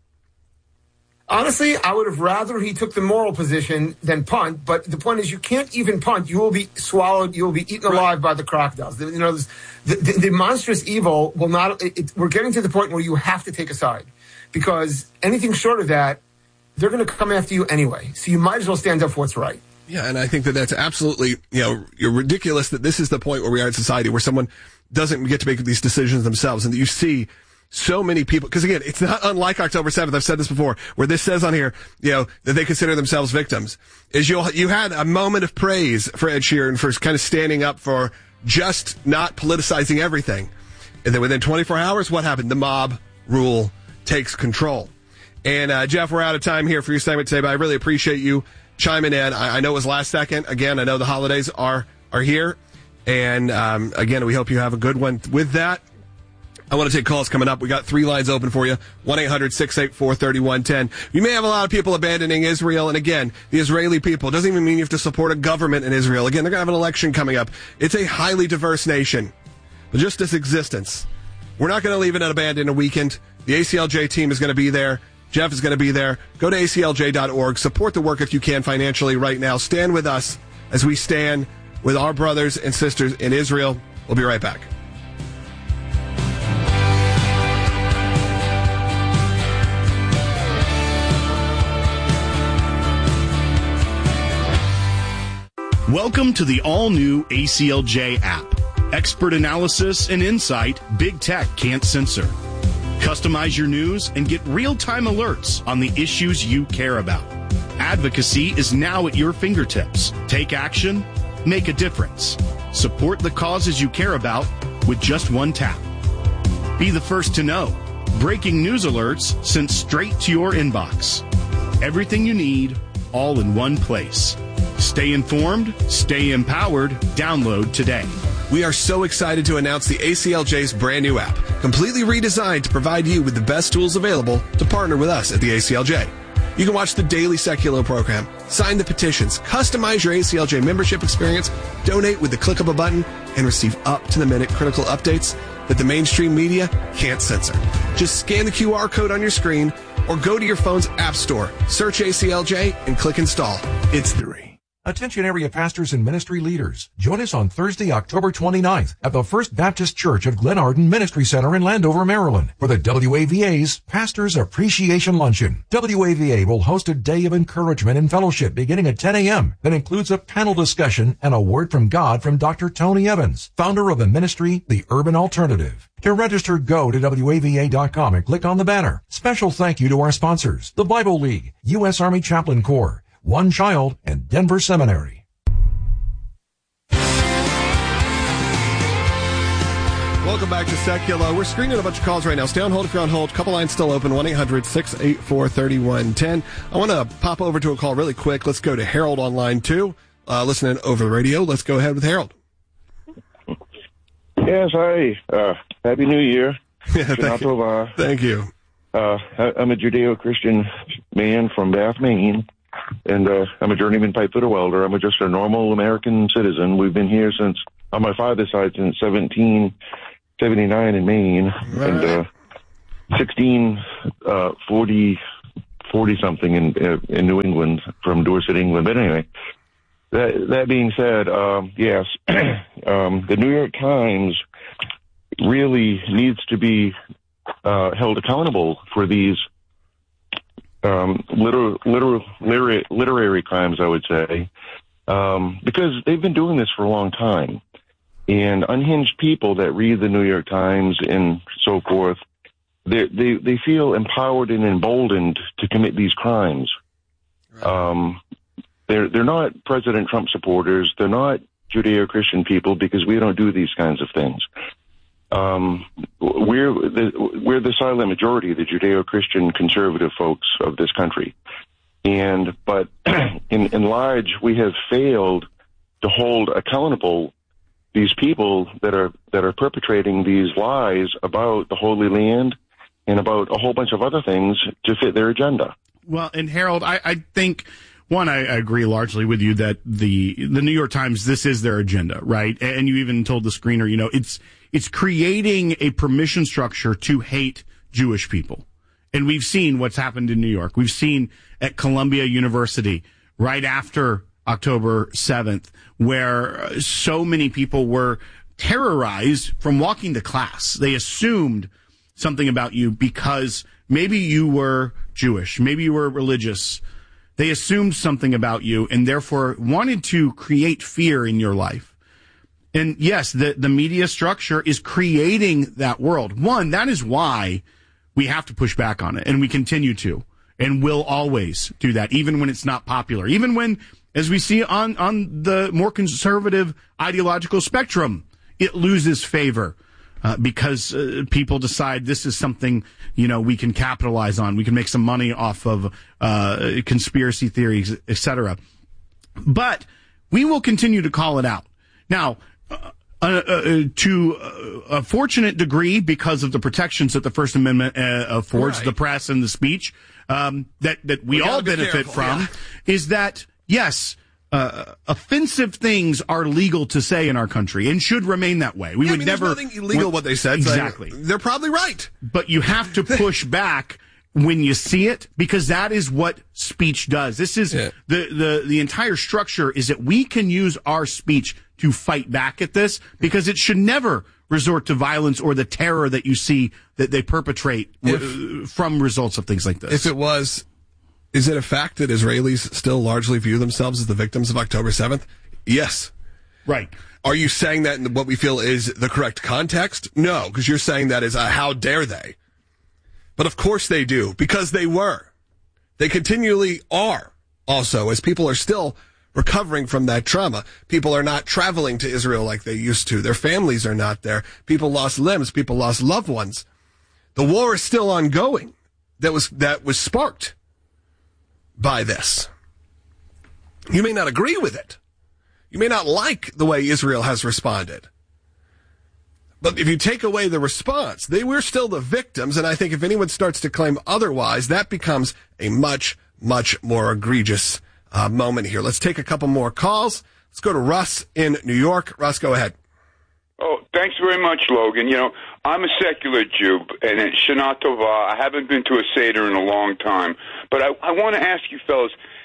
Speaker 16: Honestly, I would have rather he took the moral position than punt, but the point is you can't even punt. You will be swallowed. You will be eaten alive by the crocodiles. You know, the monstrous evil will not, we're getting to the point where you have to take a side, because anything short of that, they're going to come after you anyway. So you might as well stand up for what's right.
Speaker 11: Yeah, and I think that that's absolutely, you're ridiculous that this is the point where we are in society, where someone doesn't get to make these decisions themselves, and that you see so many people, because again, it's not unlike October 7th. I've said this before, where this says on here, that they consider themselves victims. Is you had a moment of praise for Ed Sheeran for kind of standing up for just not politicizing everything. And then within 24 hours, what happened? The mob rule takes control. And Jeff, we're out of time here for your segment today, but I really appreciate you chiming in. I know it was last second. Again, I know the holidays are here. And again, we hope you have a good one with that. I want to take calls coming up. We got 3 lines open for you. 1-800-684-3110. You may have a lot of people abandoning Israel. And again, the Israeli people, doesn't even mean you have to support a government in Israel. Again, they're going to have an election coming up. It's a highly diverse nation. But just its existence. We're not going to leave it unabandoned a weekend. The ACLJ team is going to be there. Jeff is going to be there. Go to aclj.org. Support the work if you can financially right now. Stand with us as we stand with our brothers and sisters in Israel. We'll be right back.
Speaker 12: Welcome to the all-new ACLJ app. Expert analysis and insight big tech can't censor. Customize your news and get real-time alerts on the issues you care about. Advocacy is now at your fingertips. Take action, make a difference. Support the causes you care about with just one tap. Be the first to know. Breaking news alerts sent straight to your inbox. Everything you need, all in one place. Stay informed, stay empowered. Download today.
Speaker 11: We are so excited to announce the ACLJ's brand new app, completely redesigned to provide you with the best tools available to partner with us at the ACLJ. You can watch the daily secular program, sign the petitions, customize your ACLJ membership experience, donate with the click of a button, and receive up-to-the-minute critical updates that the mainstream media can't censor. Just scan the QR code on your screen or go to your phone's app store, search ACLJ, and click install. It's free.
Speaker 4: Attention area pastors and ministry leaders. Join us on Thursday, October 29th at the First Baptist Church of Glen Arden Ministry Center in Landover, Maryland for the WAVA's Pastors Appreciation Luncheon. WAVA will host a day of encouragement and fellowship beginning at 10 a.m. that includes a panel discussion and a word from God from Dr. Tony Evans, founder of the ministry, The Urban Alternative. To register, go to WAVA.com and click on the banner. Special thank you to our sponsors, the Bible League, U.S. Army Chaplain Corps, One Child, and Denver Seminary.
Speaker 11: Welcome back to Secular. We're screening a bunch of calls right now. Stay on hold if you're on hold. Couple lines still open, 1-800-684-3110. I want to pop over to a call really quick. Let's go to Harold on line 2, listening over the radio. Let's go ahead with Harold.
Speaker 17: Yes, hi. Happy New Year.
Speaker 11: Thank you.
Speaker 17: I'm a Judeo-Christian man from Bath, Maine, and I'm a journeyman pipefitter welder. I'm just a normal American citizen. We've been here since, on my father's side, since 1779 in Maine, and 40-something in New England, from Dorset, England. But anyway, that being said, yes, the New York Times really needs to be held accountable for these literary crimes, I would say, because they've been doing this for a long time. And unhinged people that read the New York Times and so forth, they feel empowered and emboldened to commit these crimes. They're not President Trump supporters. They're not Judeo-Christian people, because we don't do these kinds of things. We're the silent majority, the Judeo-Christian conservative folks of this country. But in large, we have failed to hold accountable these people that are perpetrating these lies about the Holy Land and about a whole bunch of other things to fit their agenda.
Speaker 12: Well, and Harold, I think, one, I agree largely with you that the New York Times, this is their agenda, right? And you even told the screener, it's creating a permission structure to hate Jewish people. And we've seen what's happened in New York. We've seen at Columbia University right after October 7th, where so many people were terrorized from walking to class. They assumed something about you because maybe you were Jewish, maybe you were religious. They assumed something about you and therefore wanted to create fear in your life. And yes, the media structure is creating that world. One, that is why we have to push back on it, and we continue to, and will always do that, even when it's not popular, even when, as we see on the more conservative ideological spectrum, it loses favor because people decide this is something, we can capitalize on. We can make some money off of conspiracy theories, etc. But we will continue to call it out. Now, to a fortunate degree, because of the protections that the First Amendment affords the press and the speech, that we all benefit from, is that, yes, offensive things are legal to say in our country and should remain that way. We would never.
Speaker 11: There's nothing illegal what they said.
Speaker 12: Exactly.
Speaker 11: So they're probably right.
Speaker 12: But you have to push back when you see it, because that is what speech does. This is the entire structure is that we can use our speech to fight back at this, because it should never resort to violence or the terror that you see that they perpetrate from results of things like this.
Speaker 11: If it was, is it a fact that Israelis still largely view themselves as the victims of October 7th? Yes.
Speaker 12: Right.
Speaker 11: Are you saying that in what we feel is the correct context? No, because you're saying that as a how dare they. But of course they do, because they were. They continually are also, as people are still recovering from that trauma. People are not traveling to Israel like they used to. Their families are not there. People lost limbs. People lost loved ones. The war is still ongoing. That was sparked by this. You may not agree with it. You may not like the way Israel has responded. But if you take away the response, we're still the victims, and I think if anyone starts to claim otherwise, that becomes a much, much more egregious moment here. Let's take a couple more calls. Let's go to Russ in New York. Russ, go ahead.
Speaker 18: Oh, thanks very much, Logan. I'm a secular Jew, and at Shana Tova, I haven't been to a Seder in a long time. But I want to ask you fellas,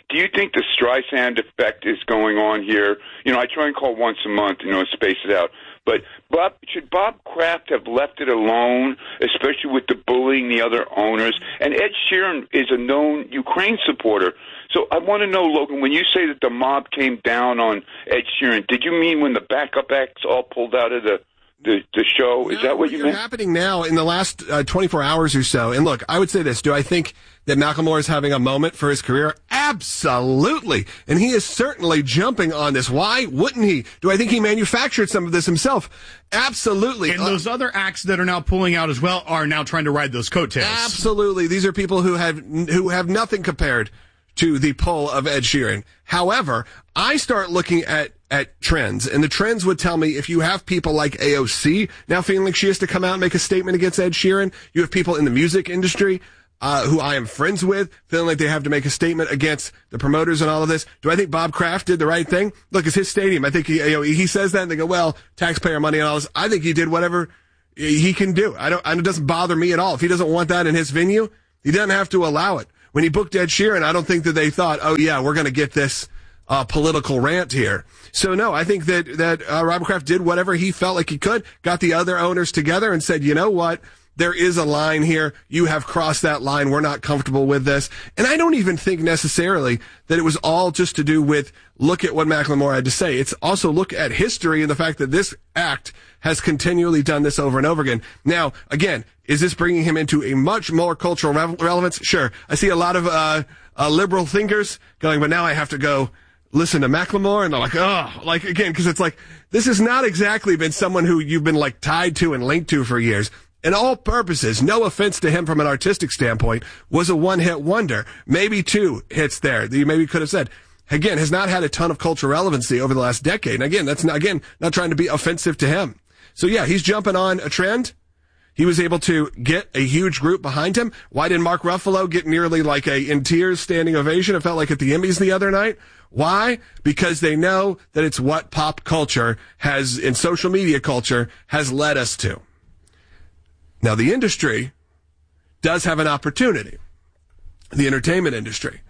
Speaker 18: do you think the Streisand effect is going on here? You know, I try and call once a month, space it out. But should Bob Kraft have left it alone, especially with the bullying the other owners? And Ed Sheeran is a known Ukraine supporter. So I want to know, Logan, when you say that the mob came down on Ed Sheeran, did you mean when the backup acts all pulled out of the show? Is that what you meant?
Speaker 11: What's happening now in the last 24 hours or so? And look, I would say this. Do I think that Macklemore is having a moment for his career? Absolutely. And he is certainly jumping on this. Why wouldn't he? Do I think he manufactured some of this himself? Absolutely.
Speaker 12: And those other acts that are now pulling out as well are now trying to ride those coattails.
Speaker 11: Absolutely. These are people who have nothing compared to the pull of Ed Sheeran. However, I start looking at trends, and the trends would tell me if you have people like AOC now feeling like she has to come out and make a statement against Ed Sheeran, you have people in the music industry who I am friends with feeling like they have to make a statement against the promoters and all of this. Do I think Bob Kraft did the right thing? Look, it's his stadium. I think he says that and they go, well, taxpayer money and all this. I think he did whatever he can do. It doesn't bother me at all. If he doesn't want that in his venue, he doesn't have to allow it. When he booked Ed Sheeran, I don't think that they thought, oh yeah, we're going to get this political rant here. So no, I think that Robert Kraft did whatever he felt like he could, got the other owners together and said, you know what? There is a line here. You have crossed that line. We're not comfortable with this. And I don't even think necessarily that it was all just to do with look at what Macklemore had to say. It's also look at history and the fact that this act has continually done this over and over again. Now, again, is this bringing him into a much more cultural relevance? Sure. I see a lot of liberal thinkers going, but now I have to go listen to Macklemore, and they're like, again, because it's like, this has not exactly been someone who you've been like tied to and linked to for years. In all purposes, no offense to him from an artistic standpoint, was a one-hit wonder. Maybe 2 hits there that you maybe could have said. Again, has not had a ton of cultural relevancy over the last decade. And again, that's not trying to be offensive to him. So yeah, he's jumping on a trend. He was able to get a huge group behind him. Why didn't Mark Ruffalo get nearly like in tears standing ovation? It felt like at the Emmys the other night. Why? Because they know that it's what pop culture has, in social media culture, has led us to. Now, the industry does have an opportunity, the entertainment industry,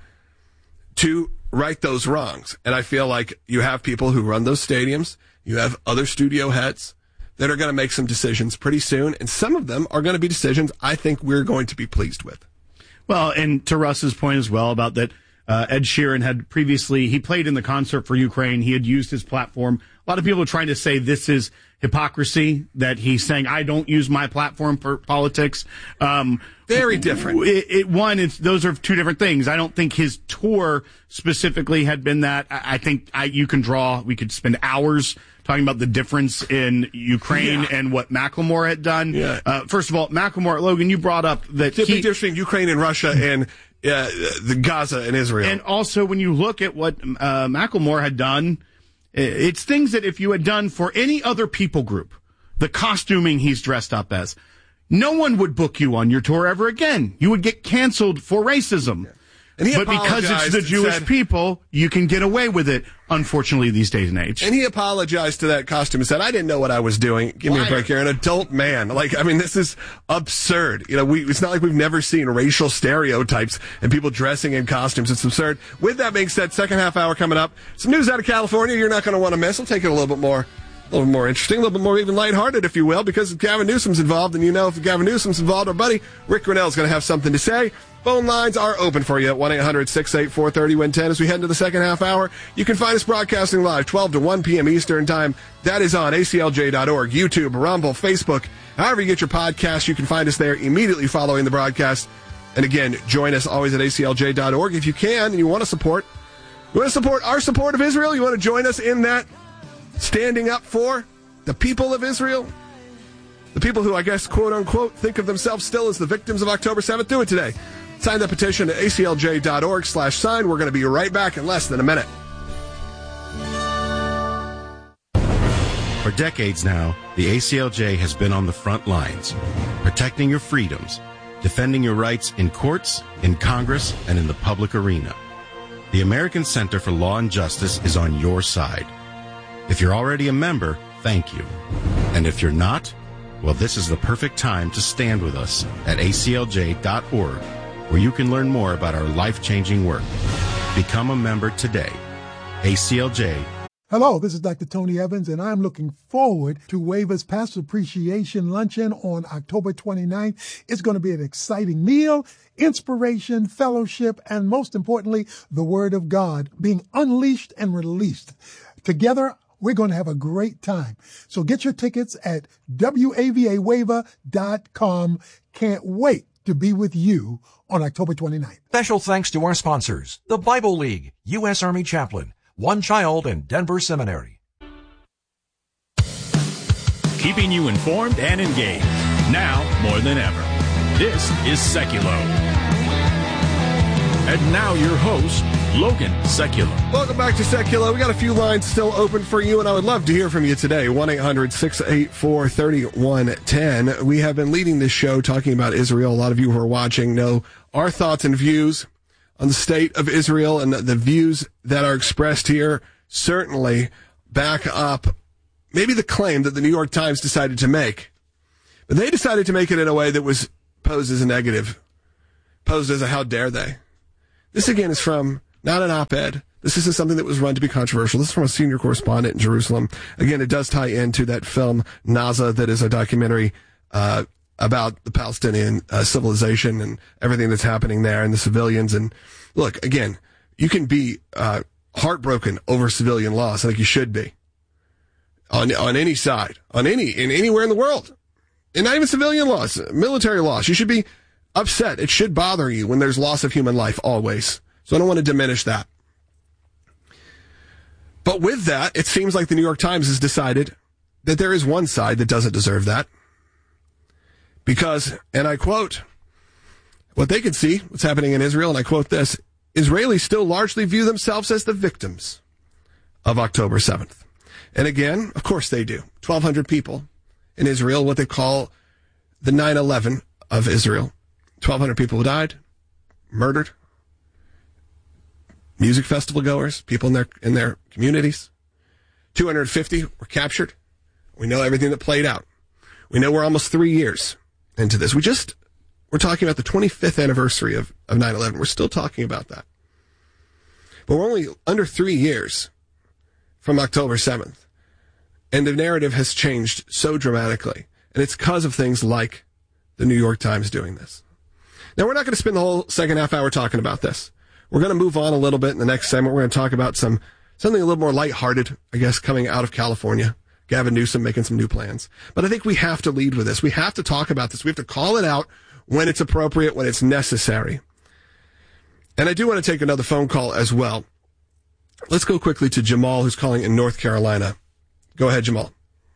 Speaker 11: to right those wrongs. And I feel like you have people who run those stadiums, you have other studio heads that are going to make some decisions pretty soon, and some of them are going to be decisions I think we're going to be pleased with.
Speaker 12: Well, and to Russ's point as well about that, Ed Sheeran had previously, he played in the concert for Ukraine. He had used his platform. A lot of people are trying to say this is hypocrisy, that he's saying, I don't use my platform for politics.
Speaker 11: Very different.
Speaker 12: Those are 2 different things. I don't think his tour specifically had been that. I think we could spend hours talking about the difference in Ukraine and what Macklemore had done. Yeah. First of all, Macklemore, Logan, you brought up that
Speaker 11: the big difference between Ukraine and Russia and the Gaza and Israel.
Speaker 12: And also, when you look at what Macklemore had done, it's things that if you had done for any other people group, the costuming he's dressed up as, no one would book you on your tour ever again. You would get canceled for racism. Yeah. But because it's the Jewish people, you can get away with it, unfortunately, these days and age.
Speaker 11: And he apologized to that costume and said, I didn't know what I was doing. Give me a break here. An adult man. This is absurd. It's not like we've never seen racial stereotypes and people dressing in costumes. It's absurd. With that being said, second half hour coming up. Some news out of California you're not going to want to miss. We'll take it a little bit more interesting, a little bit more even lighthearted, if you will, because Gavin Newsom's involved. And if Gavin Newsom's involved, our buddy Rick Grinnell's going to have something to say. Phone lines are open for you at 1-800-684-3010 as we head into the second half hour. You can find us broadcasting live 12 to 1 p.m. Eastern Time. That is on aclj.org, YouTube, Rumble, Facebook. However you get your podcast, you can find us there immediately following the broadcast. And again, join us always at aclj.org. If you can and you want to support our support of Israel, you want to join us in that standing up for the people of Israel, the people who, I guess, quote unquote, think of themselves still as the victims of October 7th, do it today. Sign the petition at aclj.org/sign. We're going to be right back in less than a minute.
Speaker 19: For decades now, the ACLJ has been on the front lines, protecting your freedoms, defending your rights in courts, in Congress, and in the public arena. The American Center for Law and Justice is on your side. If you're already a member, thank you. And if you're not, well, this is the perfect time to stand with us at aclj.org, where you can learn more about our life-changing work. Become a member today. ACLJ.
Speaker 9: Hello, this is Dr. Tony Evans, and I'm looking forward to WAVA's Pastor Appreciation Luncheon on October 29th. It's going to be an exciting meal, inspiration, fellowship, and most importantly, the Word of God being unleashed and released. Together, we're going to have a great time. So get your tickets at WAVAWAVA.com. Can't wait to be with you on October 29th.
Speaker 4: Special thanks to our sponsors, the Bible League, U.S. Army Chaplain, One Child, and Denver Seminary.
Speaker 2: Keeping you informed and engaged, now more than ever. This is Seculo. And now your host, Logan Seculo.
Speaker 11: Welcome back to Seculo. We got a few lines still open for you, and I would love to hear from you today. 1-800-684-3110. We have been leading this show talking about Israel. A lot of you who are watching know our thoughts and views on the state of Israel, and the views that are expressed here certainly back up maybe the claim that the New York Times decided to make. But they decided to make it in a way that was posed as a negative, posed as a how dare they. This, again, is from not an op-ed. This isn't something that was run to be controversial. This is from a senior correspondent in Jerusalem. Again, it does tie into that film, Naza, that is a documentary about the Palestinian civilization and everything that's happening there and the civilians. And look, again, you can be heartbroken over civilian loss. I think you should be on any side, anywhere in the world, and not even civilian loss, military loss. You should be upset. It should bother you when there's loss of human life always. So I don't want to diminish that. But with that, it seems like the New York Times has decided that there is one side that doesn't deserve that. Because, and I quote, what they can see, what's happening in Israel, and I quote this, Israelis still largely view themselves as the victims of October 7th. And again, of course they do. 1,200 people in Israel, what they call the 9/11 of Israel. 1,200 people who died, murdered, music festival goers, people in their communities. 250 were captured. We know everything that played out. We know we're almost 3 years into this. We're talking about the 25th anniversary of 9/11. We're still talking about that. But we're only under 3 years from October 7th. And the narrative has changed so dramatically. And it's because of things like the New York Times doing this. Now, we're not going to spend the whole second half hour talking about this. We're going to move on a little bit in the next segment. We're going to talk about something a little more lighthearted, I guess, coming out of California. Gavin Newsom making some new plans. But I think we have to lead with this. We have to talk about this. We have to call it out when it's appropriate, when it's necessary. And I do want to take another phone call as well. Let's go quickly to Jamal, who's calling in North Carolina. Go ahead, Jamal.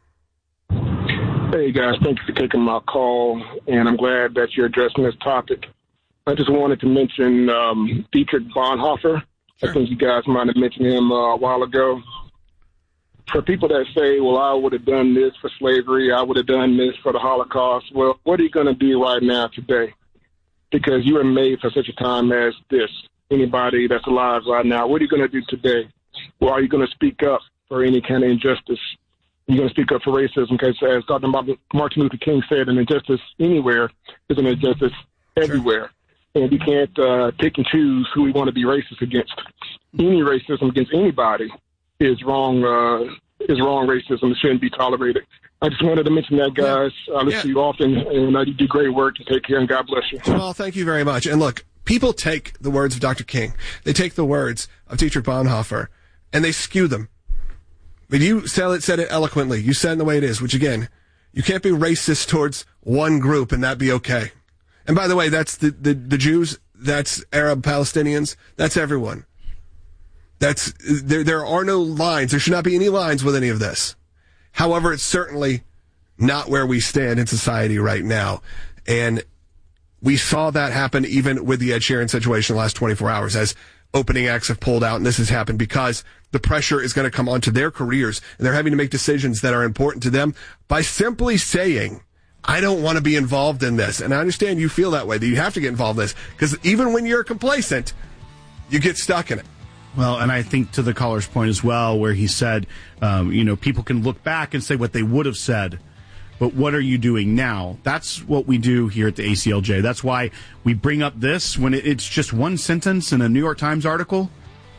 Speaker 20: Hey, guys. Thank you for taking my call, and I'm glad that you're addressing this topic. I just wanted to mention Dietrich Bonhoeffer. Sure. I think you guys might have mentioned him a while ago. For people that say, well, I would have done this for slavery, I would have done this for the Holocaust, well, what are you going to do right now today? Because you were made for such a time as this. Anybody that's alive right now, what are you going to do today? Well, are you going to speak up for any kind of injustice? You're going to speak up for racism, because as Dr. Martin Luther King said, an injustice anywhere is an injustice everywhere. Sure. And we can't pick and choose who we want to be racist against. Any racism against anybody is wrong racism. It shouldn't be tolerated. I just wanted to mention that, guys. I listen to you often, and you do great work. Take care, and God bless you.
Speaker 11: Well, thank you very much. And look, people take the words of Dr. King. They take the words of Dietrich Bonhoeffer, and they skew them. But you said it eloquently. You said it the way it is, which, again, you can't be racist towards one group and that be okay. And by the way, that's the Jews, that's Arab Palestinians, that's everyone. There are no lines. There should not be any lines with any of this. However, it's certainly not where we stand in society right now. And we saw that happen even with the Ed Sheeran situation the last 24 hours as opening acts have pulled out. And this has happened because the pressure is going to come onto their careers, and they're having to make decisions that are important to them by simply saying, I don't want to be involved in this. And I understand you feel that way, that you have to get involved in this, because even when you're complacent, you get stuck in it.
Speaker 12: Well, and I think to the caller's point as well, where he said, people can look back and say what they would have said, but what are you doing now? That's what we do here at the ACLJ. That's why we bring up this when it's just one sentence in a New York Times article.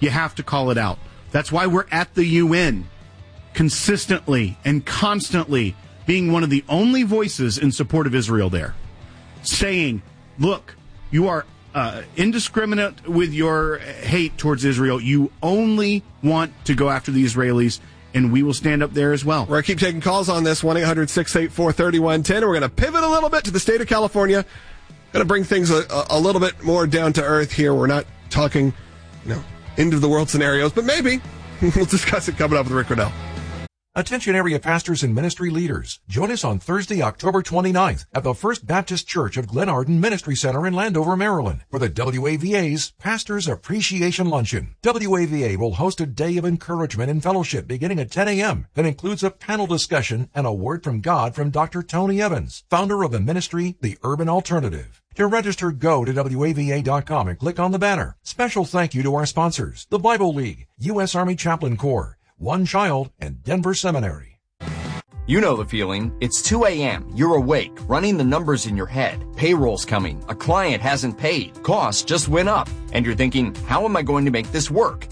Speaker 12: you have to call it out. That's why we're at the UN consistently and constantly being one of the only voices in support of Israel there, saying, look, you are indiscriminate with your hate towards Israel. You only want to go after the Israelis, and we will stand up there as well.
Speaker 11: We're going to keep taking calls on this, 1-800-684-3110. We're going to pivot a little bit to the state of California. Going to bring things a little bit more down to earth here. We're not talking, end of the world scenarios, but maybe. We'll discuss it coming up with Rick Riddell.
Speaker 4: Attention area pastors and ministry leaders. Join us on Thursday, October 29th at the First Baptist Church of Glen Arden Ministry Center in Landover, Maryland for the WAVA's Pastors Appreciation Luncheon. WAVA will host a day of encouragement and fellowship beginning at 10 a.m. that includes a panel discussion and a word from God from Dr. Tony Evans, founder of the ministry, The Urban Alternative. To register, go to WAVA.com and click on the banner. Special thank you to our sponsors, the Bible League, U.S. Army Chaplain Corps, One Child, and Denver Seminary.
Speaker 21: You know the feeling. It's 2 a.m. You're awake, running the numbers in your head. Payroll's coming. A client hasn't paid. Costs just went up. And you're thinking, how am I going to make this work?